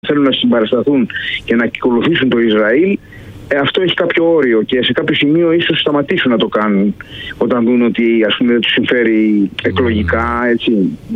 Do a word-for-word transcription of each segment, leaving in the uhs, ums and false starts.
θέλουν να συμπαρασταθούν και να ακολουθήσουν το Ισραήλ, ε, αυτό έχει κάποιο όριο και σε κάποιο σημείο ίσως σταματήσουν να το κάνουν όταν δουν ότι, ας πούμε, δεν τους συμφέρει εκλογικά, έτσι,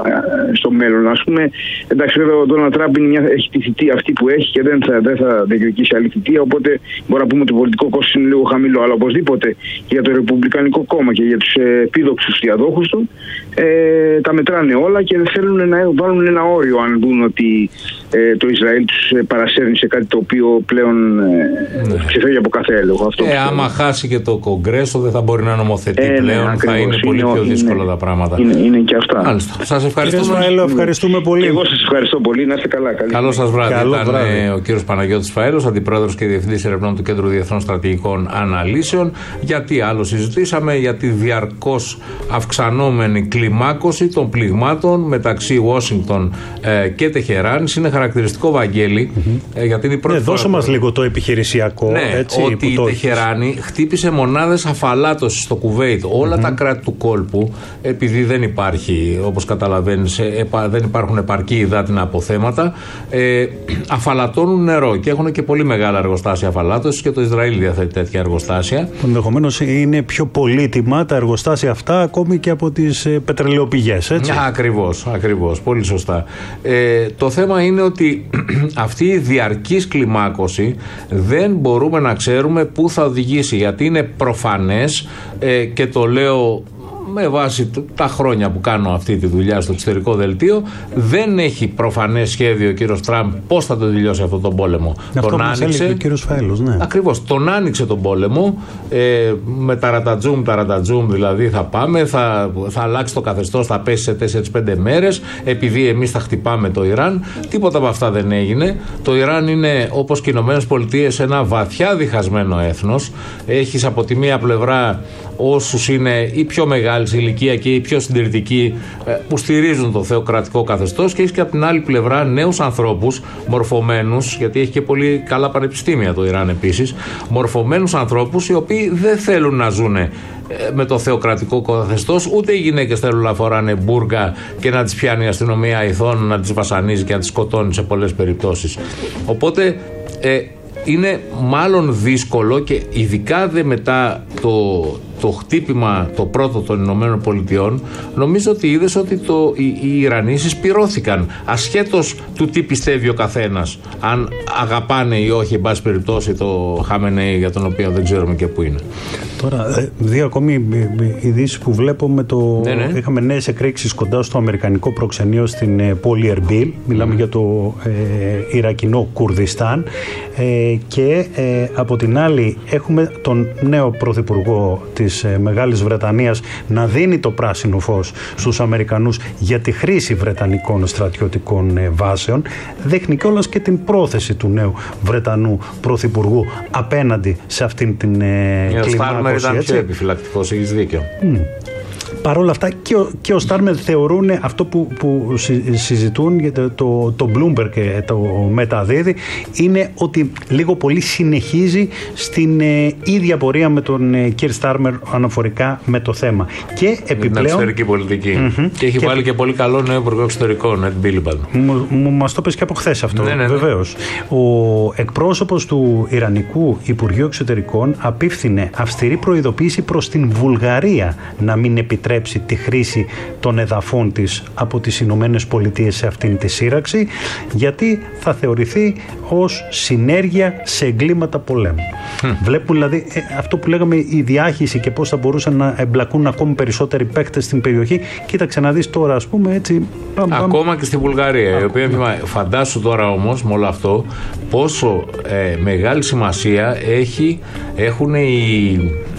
στο μέλλον. Ας πούμε, εντάξει, βέβαια ο Ντόναλντ Τραμπ έχει τη θητεία αυτή που έχει και δεν θα, δεν θα διεκδικήσει άλλη θητεία, οπότε μπορεί να πούμε ότι το πολιτικό κόστος είναι λίγο χαμηλό, αλλά οπωσδήποτε για το Ρεπουμπλικανικό κόμμα και για τους επίδοξους διαδόχους του ε, τα μετράνε όλα και δεν θέλουν να βάλουν ένα όριο αν δουν ότι ε, το Ισραήλ τους παρασέρνει σε κάτι το οποίο πλέον ε, ναι. ξεφεύγει από κάθε έλεγχο. Αυτό ε, άμα χάσει και το Κογκρέσο δεν θα μπορεί να νομοθετεί ε, πλέον, ναι, θα είναι πολύ είναι, πιο δύσκολα είναι, τα πράγματα. Είναι, είναι και αυτά. Μάλιστα. Σας ευχαριστούμε. Κύριε Σφαέλο, ευχαριστούμε πολύ. Εγώ σας ευχαριστώ πολύ. Να είστε καλά. Καλή Καλό σας βράδυ. Καλό Ήταν βράδυ. ο κύριος Παναγιώτης Σφαέλος, Αντιπρόεδρος και Διευθυντής Ερευνών του Κέντρου Διεθνών Στρατηγικών Αναλύσεων. Γιατί άλλο συζητήσαμε? Για τη διαρκώς αυξανόμενη κλιμάκωση των πληγμάτων μεταξύ Ουάσιγκτον ε, και Τεχεράνης. Είναι χαρακτηριστικό, Βαγγέλη, mm-hmm. ε, γιατί είναι η πρώτη ναι, φορά. Δώσε μας λίγο το επιχειρησιακό. Ναι, έτσι, ότι η Τεχεράνη χτύπησε μονάδες αφαλάτωσης στο Κουβέιτ. Όλα mm-hmm. τα κράτη του κόλπου, επειδή δεν υπάρχει, όπως καταλαβαίνεις, επα, δεν υπάρχουν επαρκή υδάτινα αποθέματα, ε, αφαλατώνουν νερό και έχουν και πολύ μεγάλα εργοστάσια αφαλάτωσης και το Ισραήλ διαθέτει τέτοια εργοστάσια. Ενδεχομένως είναι πιο πολύτιμα τα εργοστάσια αυτά ακόμη και από τις ε, πετρελαιοπηγές, έτσι. Α, ακριβώς, ακριβώς, πολύ σωστά. Ε, το θέμα είναι ότι αυτή η διαρκής κλιμάκωση δεν μπορούμε να ξέρουμε πού θα οδηγήσει, γιατί είναι προφανές ε, και το λέω με βάση τα χρόνια που κάνω αυτή τη δουλειά στο εξωτερικό δελτίο, δεν έχει προφανές σχέδιο ο κύριος Τραμπ πώς θα το τελειώσει αυτόν τον πόλεμο. Αυτό τον μας άνοιξε. έλεγε ο κύριος Φαέλος, ναι. Ακριβώς, τον άνοιξε τον πόλεμο, ε, με ταρατατζούμ, ταρατατζούμ δηλαδή θα πάμε, θα, θα αλλάξει το καθεστώς, θα πέσει σε τέσσερις πέντε μέρες, επειδή εμείς θα χτυπάμε το Ιράν. Τίποτα από αυτά δεν έγινε. Το Ιράν είναι, όπως και οι Ηνωμένες Πολιτείες, ένα βαθιά διχασμένο έθνος. Έχεις από τη μία πλευρά όσους είναι οι πιο μεγάλοι σε ηλικία και οι πιο συντηρητικοί που στηρίζουν το θεοκρατικό καθεστώς, και έχεις και από την άλλη πλευρά νέους ανθρώπους μορφωμένους, γιατί έχει και πολύ καλά πανεπιστήμια το Ιράν επίσης, μορφωμένους ανθρώπους οι οποίοι δεν θέλουν να ζουν με το θεοκρατικό καθεστώς, ούτε οι γυναίκες θέλουν να φοράνε μπούργα και να τις πιάνει η αστυνομία ηθών, να τις βασανίζει και να τις σκοτώνει σε πολλές περιπτώσεις. Οπότε ε, είναι μάλλον δύσκολο, και ειδικά δε μετά το, το χτύπημα το πρώτο των Ηνωμένων Πολιτειών, νομίζω ότι είδες ότι το, οι, οι Ιρανοί συσπυρώθηκαν ασχέτως του τι πιστεύει ο καθένας, αν αγαπάνε ή όχι εν πάση περιπτώσει το Χαμενέι, για τον οποίο δεν ξέρουμε και πού είναι. Τώρα, δύο ακόμη ειδήσεις που βλέπω με το... Ναι, ναι. Είχαμε νέες εκρήξεις κοντά στο αμερικανικό προξενείο στην ε, πόλη Ερμπίλ. Μιλάμε mm. για το ε, Ιρακινό Κουρδιστάν. Ε, και ε, από την άλλη έχουμε τον νέο πρωθυπουργό της ε, Μεγάλης Βρετανίας να δίνει το πράσινο φως στους Αμερικανούς για τη χρήση βρετανικών στρατιωτικών ε, βάσεων. Δείχνει κιόλας και την πρόθεση του νέου Βρετανού πρωθυπουργού απέναντι σε αυτήν την ε, κλιμάκωση. Ήταν πιο επιφυλακτικός, έχεις δίκιο. Mm. Παρ' όλα αυτά και ο, και ο Στάρμερ θεωρούν αυτό που, που συζητούν, το, το, το Bloomberg και το μεταδίδει, είναι ότι λίγο πολύ συνεχίζει στην ε, ίδια πορεία με τον ε, Κιρ Στάρμερ αναφορικά με το θέμα. Και επιπλέον... την εξωτερική πολιτική. Mm-hmm. Και έχει και βάλει και πολύ καλό νέο υπουργό εξωτερικών, Νετ Μπίλιμπαντ. Μας το πες και από χθες αυτό, ναι, ναι, ναι. Βεβαίως. Ο εκπρόσωπος του Ιρανικού Υπουργείου Εξωτερικών απίφθινε αυστηρή προειδοποίηση προς την Βουλγαρία να μην επιτρέψει τη χρήση των εδαφών της από τις Ηνωμένες Πολιτείες σε αυτήν τη σύραξη, γιατί θα θεωρηθεί ως συνέργεια σε εγκλήματα πολέμου. Mm. Βλέπουν δηλαδή ε, αυτό που λέγαμε, η διάχυση και πώς θα μπορούσαν να εμπλακούν ακόμη περισσότεροι παίκτες στην περιοχή. Κοίταξε να δεις τώρα, ας πούμε, έτσι. Παμ, παμ. Ακόμα και στη Βουλγαρία, η οποία φαντάσου τώρα όμως με όλο αυτό πόσο ε, μεγάλη σημασία έχει, έχουν οι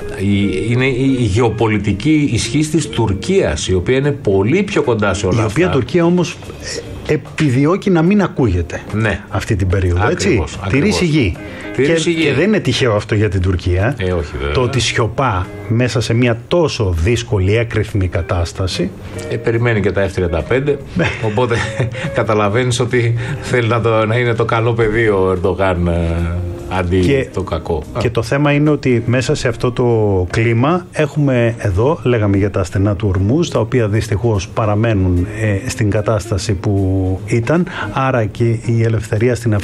είναι η γεωπολιτική ισχύς της Τουρκίας, η οποία είναι πολύ πιο κοντά σε όλα η αυτά. Η οποία Τουρκία όμως επιδιώκει να μην ακούγεται, ναι, αυτή την περίοδο. Ακριβώς, έτσι. Τηρεί σιγή. Και, και δεν είναι τυχαίο αυτό για την Τουρκία. Ε, όχι, το ότι σιωπά μέσα σε μια τόσο δύσκολη έκρηθμη κατάσταση. Ε, περιμένει και τα εφ τριάντα πέντε. Οπότε καταλαβαίνεις ότι θέλει να, το, να είναι το καλό παιδί ο Ερντογάν αντί και, το κακό. Και το θέμα είναι ότι μέσα σε αυτό το κλίμα έχουμε εδώ, λέγαμε για τα στενά του Ορμούζ, τα οποία δυστυχώς παραμένουν ε, στην κατάσταση που ήταν. Άρα και η ελευθερία στην